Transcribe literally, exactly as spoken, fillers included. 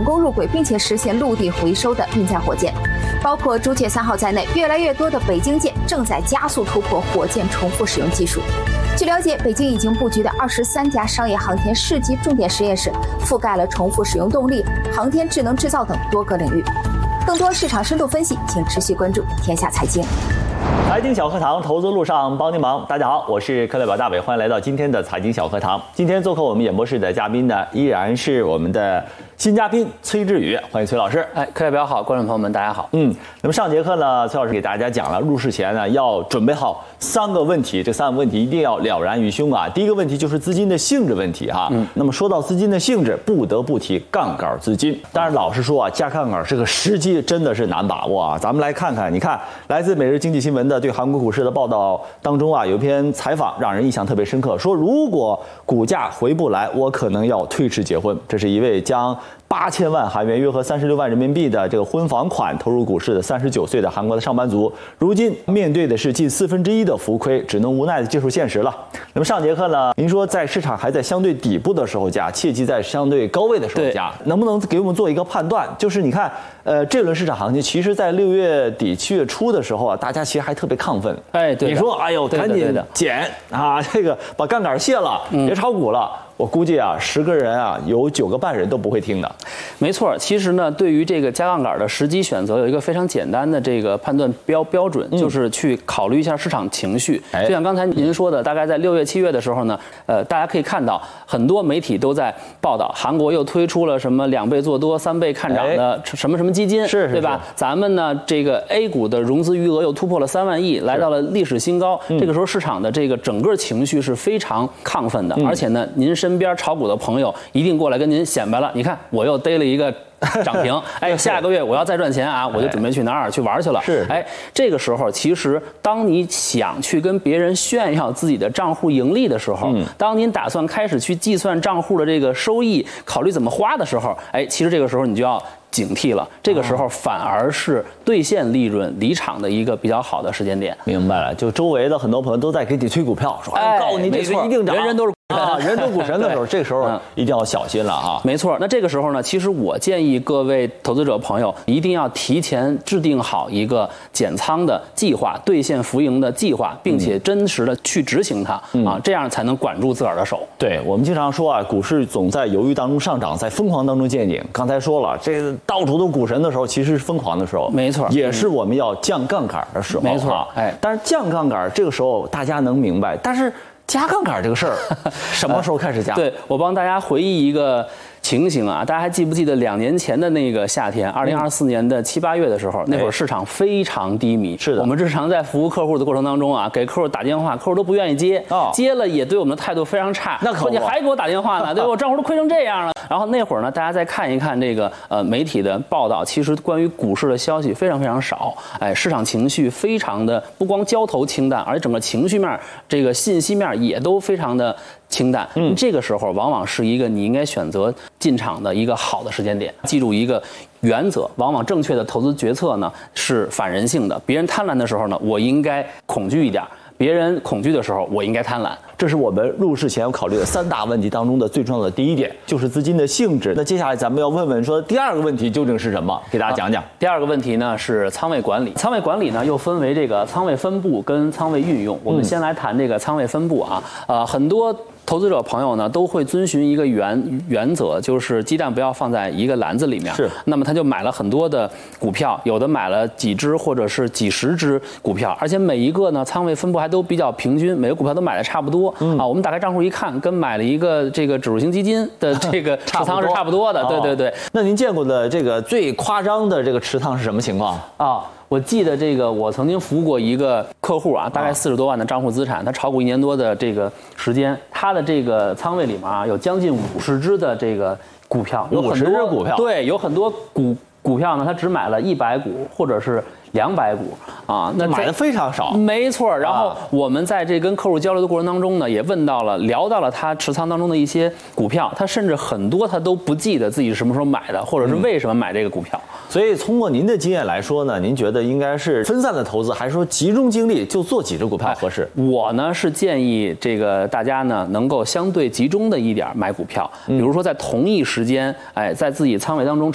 功入轨并且实现陆地回收的运载火箭。包括朱雀三号在内，越来越多的北京舰正在加速突破火箭重复使用技术。据了解，北京已经布局的二十三家商业航天市级重点实验室，覆盖了重复使用动力、航天智能制造等多个领域。更多市场深度分析，请持续关注天下财经。 财经小课堂，投资路上帮您忙。大家好，我是课代表大伟，欢迎来到今天的财经小课堂。今天做客我们演播室的嘉宾呢，依然是我们的新嘉宾崔志宇，欢迎崔老师。 哎，课代表好，观众朋友们大家好。 嗯，那么上节课呢，崔老师给大家讲了，入市前呢要准备好三个问题，这三个问题一定要了然于胸啊。第一个问题就是资金的性质问题哈。嗯，那么说到资金的性质，不得不提杠杆资金。当然，老实说啊，加杠杆这个时机真的是难把握啊。咱们来看看，你看，来自《每日经济新闻》的对韩国股市的报道当中啊，有一篇采访让人印象特别深刻，说如果股价回不来，我可能要推迟结婚。这是一位将八千万韩元约合三十六万人民币的这个婚房款投入股市的三十九岁的韩国的上班族，如今面对的是近四分之一的浮亏，只能无奈的接受现实了。那么上节课呢，您说在市场还在相对底部的时候加，切忌在相对高位的时候加，能不能给我们做一个判断？就是你看，呃，这轮市场行情，其实在六月底七月初的时候啊，大家其实还特别亢奋。 哎，对， 你说，哎呦，赶紧减啊，这个把杠杆卸了，别炒股了。嗯，我估计啊，十个人啊，有九个半人都不会听的。 没错，其实呢，对于这个加杠杆的时机选择，有一个非常简单的这个判断标标准，嗯、就是去考虑一下市场情绪。哎、就像刚才您说的，大概在六月、七月的时候呢，呃，大家可以看到很多媒体都在报道，韩国又推出了什么两倍做多、三倍看涨的什么什么基金， 是是是对吧？咱们呢，这个 A 股的融资余额又突破了三万亿，来到了历史新高。嗯、这个时候市场的这个整个情绪是非常亢奋的，嗯、而且呢，您是身边炒股的朋友一定过来跟您显摆了，你看我又逮了一个涨停，哎，下个月我要再赚钱啊，我就准备去哪儿去玩去了。 是， 哎，这个时候其实当你想去跟别人炫耀自己的账户盈利的时候，嗯、当您打算开始去计算账户的这个收益，考虑怎么花的时候，哎，其实这个时候你就要警惕了，这个时候反而是兑现利润离场的一个比较好的时间点。 明白了，就周围的很多朋友都在给你推股票，说哎，告诉你这个一定涨， 人人都是啊，人都股神的时候，这个时候一定要小心了啊。 没错，那这个时候呢，其实我建议各位投资者朋友一定要提前制定好一个减仓的计划、兑现浮盈的计划，并且真实的去执行它、嗯、啊，这样才能管住自个儿的手。 对，我们经常说啊，股市总在犹豫当中上涨，在疯狂当中见顶。刚才说了，这个到处都股神的时候，其实是疯狂的时候， 没错， 也是我们要降杠杆的时候， 没错。 哎，但是降杠杆这个时候大家能明白，但是加杠杆这个事儿，什么时候开始加？ 对，我帮大家回忆一个情形啊，大家还记不记得两年前的那个夏天，二零二四年的七八月的时候，那会儿市场非常低迷。是的，我们日常在服务客户的过程当中啊，给客户打电话，客户都不愿意接，哦、接了也对我们的态度非常差。 那可说你还给我打电话呢，对吧？我账户都亏成这样了。然后那会儿呢，大家再看一看这个呃媒体的报道，其实关于股市的消息非常非常少。哎，市场情绪非常的不光交投清淡，而且整个情绪面、这个信息面也都非常的清淡。嗯，这个时候往往是一个你应该选择进场的一个好的时间点。记住一个原则，往往正确的投资决策呢是反人性的。别人贪婪的时候呢，我应该恐惧一点；别人恐惧的时候，我应该贪婪。 这是我们入市前要考虑的三大问题当中的最重要的第一点，就是资金的性质。那接下来咱们要问问说，第二个问题究竟是什么？给大家讲讲。 啊、第二个问题呢是仓位管理。仓位管理呢又分为这个仓位分布跟仓位运用。我们先来谈这个仓位分布啊，呃，很多投资者朋友呢都会遵循一个原原则，就是鸡蛋不要放在一个篮子里面。是。那么他就买了很多的股票，有的买了几只或者是几十只股票，而且每一个呢仓位分布还都比较平均，每个股票都买的差不多。嗯、啊，我们打开账户一看，跟买了一个这个指数型基金的这个持仓是差不多的。对对对。 那您见过的这个最夸张的这个持仓是什么情况啊？我记得这个，我曾经服务过一个客户啊，大概四十多万的账户资产，他炒股一年多的这个时间，他的这个仓位里面啊，有将近五十只的这个股票，有很多只股票， 对，有很多股股票呢，他只买了一百股或者是两百股啊， 那买的非常少。 没错，然后我们在这跟客户交流的过程当中呢，也问到了、聊到了他持仓当中的一些股票，他甚至很多他都不记得自己什么时候买的，或者是为什么买这个股票。 嗯、所以通过您的经验来说呢，您觉得应该是分散的投资，还是说集中精力就做几只股票合适？ 我呢是建议这个大家呢能够相对集中的一点买股票，比如说在同一时间，哎，在自己仓位当中